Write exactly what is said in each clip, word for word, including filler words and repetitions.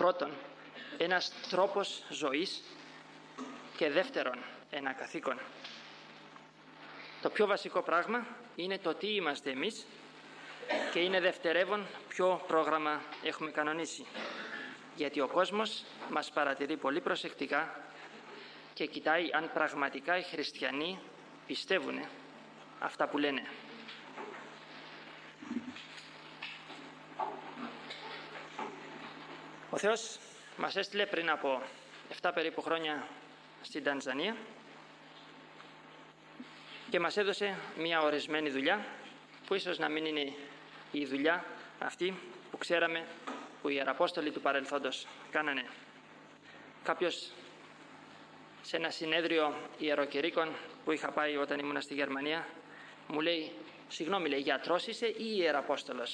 πρώτον, ένας τρόπος ζωής και δεύτερον, ένα καθήκον. Το πιο βασικό πράγμα είναι το τι είμαστε εμείς και είναι δευτερεύον ποιο πρόγραμμα έχουμε κανονίσει. Γιατί ο κόσμος μας παρατηρεί πολύ προσεκτικά και κοιτάει αν πραγματικά οι χριστιανοί πιστεύουν αυτά που λένε. Ο Θεός μας έστειλε πριν από επτά περίπου χρόνια στην Τανζανία και μας έδωσε μια ορισμένη δουλειά που ίσως να μην είναι η δουλειά αυτή που ξέραμε που οι Ιεραπόστολοι του παρελθόντος κάνανε. Κάποιος σε ένα συνέδριο ιεροκηρύκων που είχα πάει όταν ήμουν στη Γερμανία μου λέει, συγγνώμη, λέει, γιατρός είσαι ή Ιεραπόστολος?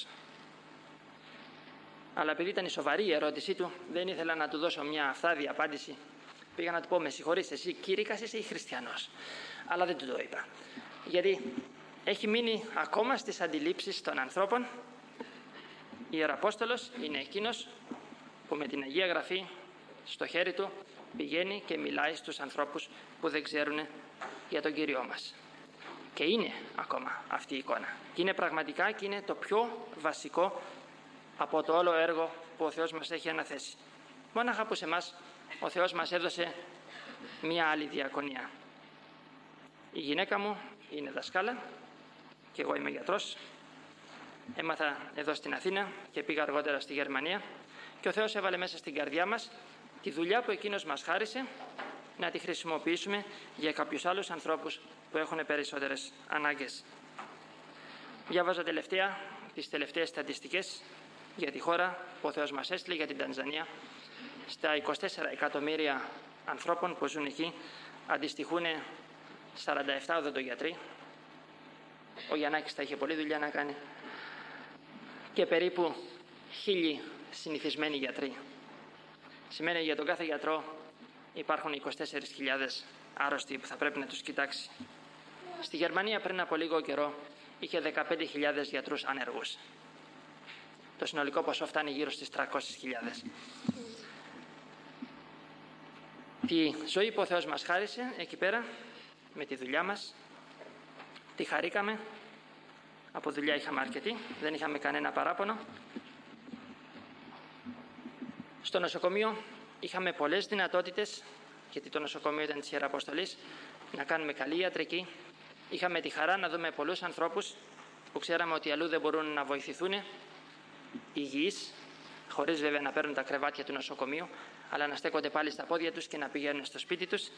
Αλλά επειδή ήταν η σοβαρή η ερώτησή του, δεν ήθελα να του δώσω μια αυθάδη απάντηση. Πήγα να του πω, με συγχωρείς, εσύ κήρυκας είσαι ή χριστιανός? Αλλά δεν του το είπα. Γιατί έχει μείνει ακόμα στις αντιλήψεις των ανθρώπων. Ιεραπόστολος είναι εκείνος που με την Αγία Γραφή στο χέρι του πηγαίνει και μιλάει στους ανθρώπους που δεν ξέρουν για τον Κύριό μας. Και είναι ακόμα αυτή η εικόνα. Και είναι πραγματικά και είναι το πιο βασικό από το όλο έργο που ο Θεός μας έχει αναθέσει. Μόναχα που σε εμάς ο Θεός μας έδωσε μία άλλη διακονία. Η γυναίκα μου είναι δασκάλα και εγώ είμαι γιατρός. Έμαθα εδώ στην Αθήνα και πήγα αργότερα στη Γερμανία και ο Θεός έβαλε μέσα στην καρδιά μας τη δουλειά που εκείνος μας χάρισε να τη χρησιμοποιήσουμε για κάποιους άλλους ανθρώπους που έχουν περισσότερες ανάγκες. Διάβαζα τελευταία τις τελευταίες στατιστικές για τη χώρα που ο Θεός μας έστειλε, για την Τανζανία. Στα είκοσι τέσσερα εκατομμύρια ανθρώπων που ζουν εκεί αντιστοιχούν σαράντα επτά οδοντογιατροί. Ο Γιαννάκης θα είχε πολλή δουλειά να κάνει. Και περίπου χίλιοι συνηθισμένοι γιατροί. Σημαίνει για τον κάθε γιατρό υπάρχουν είκοσι τέσσερις χιλιάδες άρρωστοι που θα πρέπει να τους κοιτάξει. Στη Γερμανία πριν από λίγο καιρό είχε δεκαπέντε χιλιάδες γιατρούς ανεργούς. Το συνολικό ποσό φτάνει γύρω στις τριακόσιες χιλιάδες. Τη ζωή που ο Θεός μας χάρισε εκεί πέρα με τη δουλειά μας τη χαρήκαμε. Από δουλειά είχαμε αρκετή, δεν είχαμε κανένα παράπονο. Στο νοσοκομείο είχαμε πολλές δυνατότητες, γιατί το νοσοκομείο ήταν της Ιεραποστολής, να κάνουμε καλή ιατρική. Είχαμε τη χαρά να δούμε πολλούς ανθρώπους που ξέραμε ότι αλλού δεν μπορούν να βοηθηθούν, υγιείς, χωρίς βέβαια να παίρνουν τα κρεβάτια του νοσοκομείου, αλλά να στέκονται πάλι στα πόδια τους και να πηγαίνουν στο σπίτι τους.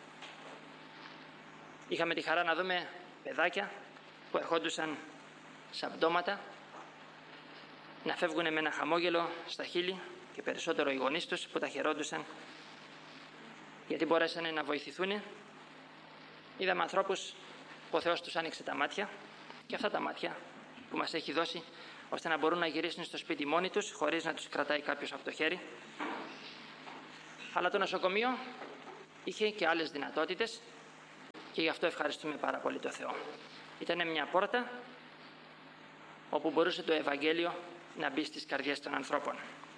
Είχαμε τη χαρά να δούμε παιδάκια που ερχόντουσαν σαν πτώματα, να φεύγουν με ένα χαμόγελο στα χείλη και περισσότερο οι γονείς τους που τα χαιρόντουσαν γιατί μπορέσανε να βοηθηθούν. Είδαμε ανθρώπους που ο Θεός τους άνοιξε τα μάτια και αυτά τα μάτια που μας έχει δώσει ώστε να μπορούν να γυρίσουν στο σπίτι μόνοι τους χωρίς να τους κρατάει κάποιος από το χέρι. Αλλά το νοσοκομείο είχε και άλλες δυνατότητες και γι' αυτό ευχαριστούμε πάρα πολύ το Θεό. Ήταν μια πόρτα όπου μπορούσε το Ευαγγέλιο να μπει στις καρδιές των ανθρώπων.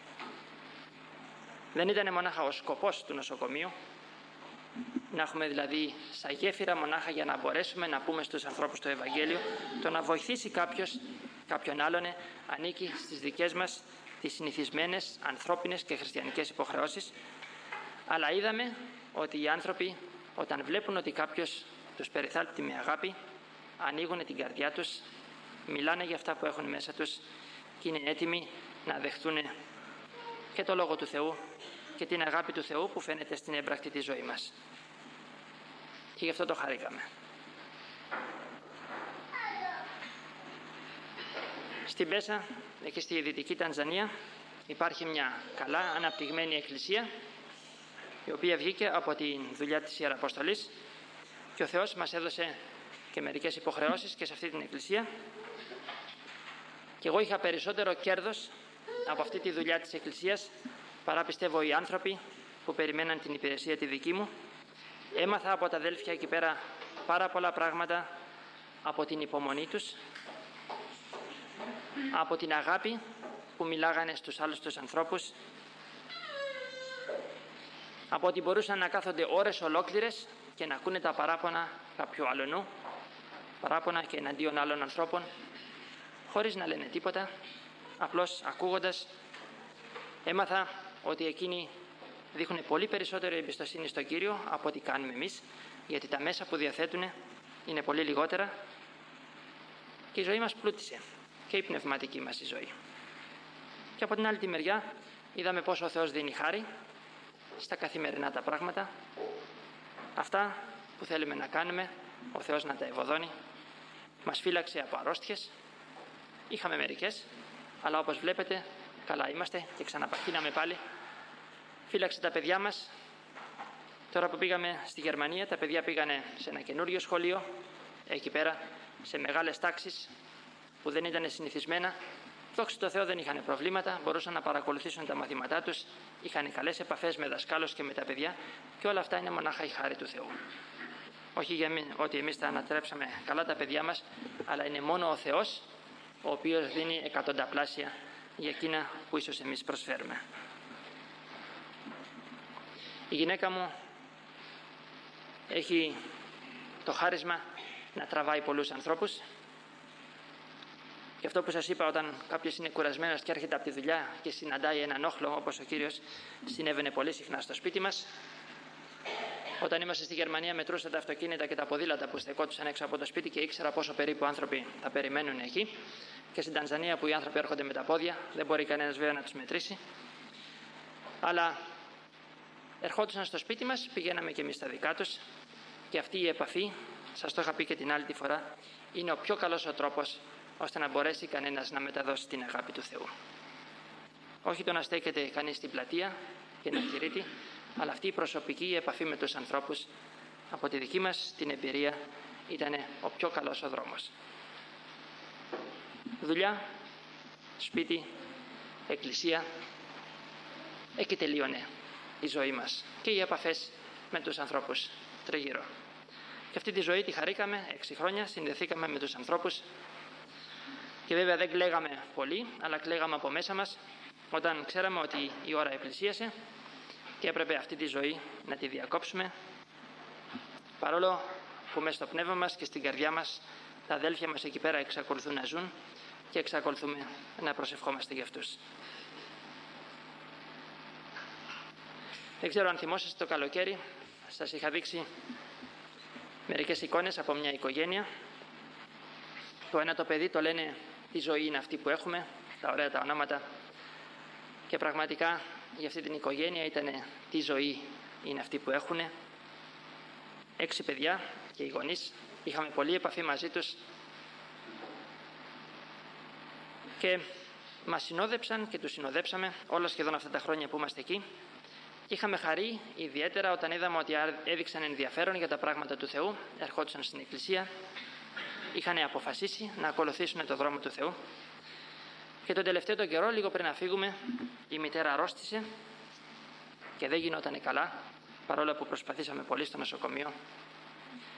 Δεν ήταν μονάχα ο σκοπός του νοσοκομείου, να έχουμε δηλαδή σαν γέφυρα μονάχα για να μπορέσουμε να πούμε στους ανθρώπους το Ευαγγέλιο, το να βοηθήσει κάποιος, κάποιον άλλον, ανήκει στις δικές μας τις συνηθισμένες ανθρώπινες και χριστιανικές υποχρεώσεις, αλλά είδαμε ότι οι άνθρωποι όταν βλέπουν ότι κάποιος τους περιθάλπτει με αγάπη, ανοίγουν την καρδιά τους, μιλάνε για αυτά που έχουν μέσα τους και είναι έτοιμοι να δεχτούν και το Λόγο του Θεού και την αγάπη του Θεού που φαίνεται στην έμπρακτη τη ζωή μας. Και γι' αυτό το χαρήκαμε. Στην Πέσα, εκεί στη Δυτική Τανζανία, υπάρχει μια καλά αναπτυγμένη εκκλησία η οποία βγήκε από τη δουλειά της Ιεραποστολής και ο Θεός μας έδωσε και μερικές υποχρεώσεις και σε αυτή την εκκλησία και εγώ είχα περισσότερο κέρδος από αυτή τη δουλειά της εκκλησίας παρά πιστεύω οι άνθρωποι που περιμέναν την υπηρεσία τη δική μου. Έμαθα από τα αδέλφια εκεί πέρα πάρα πολλά πράγματα, από την υπομονή τους, από την αγάπη που μιλάγανε στους άλλους τους ανθρώπους από ότι μπορούσαν να κάθονται ώρες ολόκληρες και να ακούνε τα παράπονα κάποιου αλλονού, παράπονα και εναντίον άλλων ανθρώπων, χωρίς να λένε τίποτα, απλώς ακούγοντας. Έμαθα ότι εκείνοι δείχνουν πολύ περισσότερη εμπιστοσύνη στον Κύριο από ό,τι κάνουμε εμείς, γιατί τα μέσα που διαθέτουν είναι πολύ λιγότερα και η ζωή μας πλούτησε, και η πνευματική μας η ζωή. Και από την άλλη τη μεριά είδαμε πόσο ο Θεός δίνει χάρη στα καθημερινά τα πράγματα, αυτά που θέλουμε να κάνουμε, ο Θεός να τα ευωδώνει. Μας φύλαξε από αρρώστιες, είχαμε μερικές, αλλά όπως βλέπετε καλά είμαστε και ξαναπαχύναμε πάλι. Φύλαξε τα παιδιά μας. Τώρα που πήγαμε στη Γερμανία, τα παιδιά πήγανε σε ένα καινούριο σχολείο, εκεί πέρα σε μεγάλες τάξεις που δεν ήταν συνηθισμένα. Δόξα τω Θεώ δεν είχαν προβλήματα, μπορούσαν να παρακολουθήσουν τα μαθήματά τους, είχαν καλές επαφές με δασκάλους και με τα παιδιά, και όλα αυτά είναι μονάχα η χάρη του Θεού. Όχι για μη, ότι εμείς τα ανατρέψαμε καλά τα παιδιά μας, αλλά είναι μόνο ο Θεός ο οποίος δίνει εκατονταπλάσια για εκείνα που ίσως εμείς προσφέρουμε. Η γυναίκα μου έχει το χάρισμα να τραβάει πολλούς ανθρώπους. Και αυτό που σας είπα, όταν κάποιος είναι κουρασμένος και έρχεται από τη δουλειά και συναντάει έναν όχλο όπως ο Κύριος, συνέβαινε πολύ συχνά στο σπίτι μας. Όταν είμαστε στη Γερμανία, μετρούσα τα αυτοκίνητα και τα ποδήλατα που στεκόντουσαν έξω από το σπίτι και ήξερα πόσο περίπου άνθρωποι θα περιμένουν εκεί. Και στην Τανζανία, που οι άνθρωποι έρχονται με τα πόδια, δεν μπορεί κανένας βέβαια να τους μετρήσει. Αλλά ερχόντουσαν στο σπίτι μας, πηγαίναμε και εμείς στα δικά τους, και αυτή η επαφή, σας το είχα πει και την άλλη τη φορά, είναι ο πιο καλός ο τρόπος ώστε να μπορέσει κανένας να μεταδώσει την αγάπη του Θεού. Όχι το να στέκεται κανείς στην πλατεία και να κηρύττει, αλλά αυτή η προσωπική επαφή με τους ανθρώπους, από τη δική μας την εμπειρία, ήταν ο πιο καλός ο δρόμος. Δουλειά, σπίτι, εκκλησία, εκεί τελείωνε η ζωή μας και οι επαφές με τους ανθρώπους τριγύρω. Και αυτή τη ζωή τη χαρήκαμε έξι χρόνια, συνδεθήκαμε με τους ανθρώπους και βέβαια δεν κλαίγαμε πολύ, αλλά κλαίγαμε από μέσα μας όταν ξέραμε ότι η ώρα επλησίασε και έπρεπε αυτή τη ζωή να τη διακόψουμε, παρόλο που μέσα στο πνεύμα μας και στην καρδιά μας τα αδέλφια μας εκεί πέρα εξακολουθούν να ζουν και εξακολουθούμε να προσευχόμαστε για αυτούς. Δεν ξέρω αν θυμόσαστε, το καλοκαίρι σας είχα δείξει μερικές εικόνες από μια οικογένεια. Το ένα το παιδί το λένε «Τι ζωή είναι αυτή που έχουμε», τα ωραία τα ονόματα, και πραγματικά για αυτή την οικογένεια ήταν «Τι ζωή είναι αυτή που έχουν». Έξι παιδιά και οι γονείς, είχαμε πολλή επαφή μαζί τους και μας συνόδεψαν και τους συνοδέψαμε όλα σχεδόν αυτά τα χρόνια που είμαστε εκεί. Και είχαμε χαρεί ιδιαίτερα όταν είδαμε ότι έδειξαν ενδιαφέρον για τα πράγματα του Θεού, ερχόντουσαν στην εκκλησία, είχαν αποφασίσει να ακολουθήσουν το δρόμο του Θεού. Και τον τελευταίο τον καιρό, λίγο πριν να φύγουμε, η μητέρα αρρώστησε και δεν γινότανε καλά, παρόλο που προσπαθήσαμε πολύ στο νοσοκομείο.